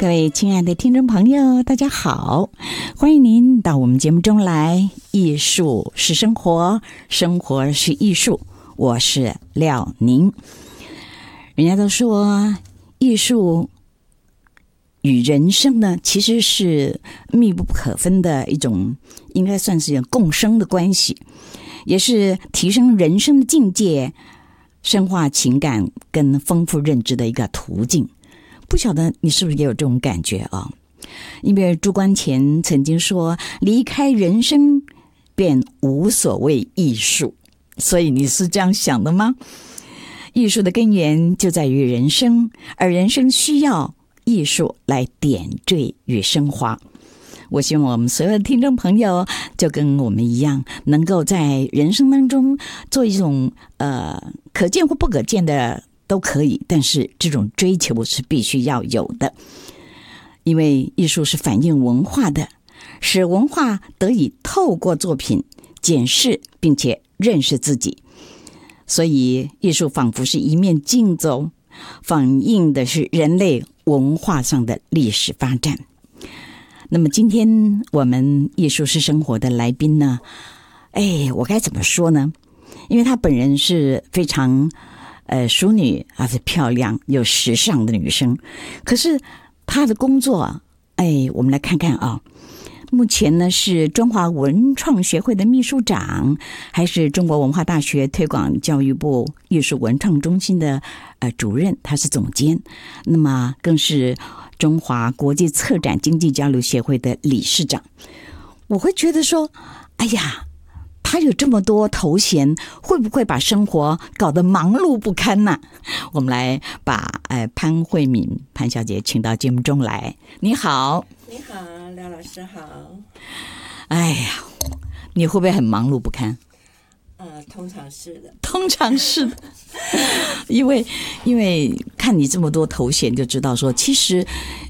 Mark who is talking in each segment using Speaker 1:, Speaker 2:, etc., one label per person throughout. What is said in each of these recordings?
Speaker 1: 各位亲爱的听众朋友，大家好，欢迎您到我们节目中来。艺术是生活，生活是艺术，我是廖宁。人家都说艺术与人生呢，其实是密不可分的一种，应该算是共生的关系，也是提升人生的境界、深化情感跟丰富认知的一个途径。不晓得你是不是也有这种感觉啊？因为朱光潜曾经说，离开人生便无所谓艺术，所以你是这样想的吗？艺术的根源就在于人生，而人生需要艺术来点缀与升华。我希望我们所有的听众朋友就跟我们一样，能够在人生当中做一种可见或不可见的都可以，但是这种追求是必须要有的，因为艺术是反映文化的，使文化得以透过作品检视并且认识自己。所以艺术仿佛是一面镜子，反映的是人类文化上的历史发展。那么今天我们艺术是生活的来宾呢，我该怎么说呢？因为她本人是非常淑女，而且漂亮又时尚的女生，可是她的工作我们来看看啊。目前呢是中华文创协会的秘书长，还是中国文化大学推广教育部艺术文创中心的主任，他是总监，那么更是中华国际策展经济交流协会的理事长。我会觉得说，哎呀，他有这么多头衔，会不会把生活搞得忙碌不堪呢？我们来把潘慧敏潘小姐请到节目中来。你好。
Speaker 2: 你好，廖老师好。
Speaker 1: 哎呀，你会不会很忙碌不堪？
Speaker 2: 通常是的。通
Speaker 1: 常是的。因为看你这么多头衔就知道说，其实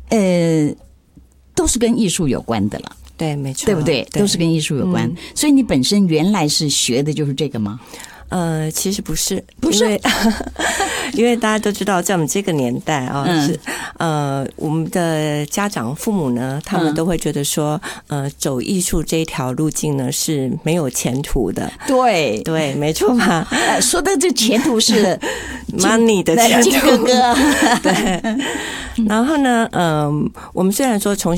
Speaker 1: 都是跟艺术有关的了。
Speaker 2: 对，没错，
Speaker 1: 对不对？都是跟艺术有关。所以你本身原来是学的就是这个吗？
Speaker 2: 其实不是，因为大家都知道，在我们这个年代是我们的家长父母呢，他们都会觉得说，走艺术这一条路径呢是没有前途的。
Speaker 1: 对
Speaker 2: 对，没错嘛。
Speaker 1: 说的这前途是
Speaker 2: money 的前途，
Speaker 1: 金哥哥。
Speaker 2: 对。然后呢，我们虽然说从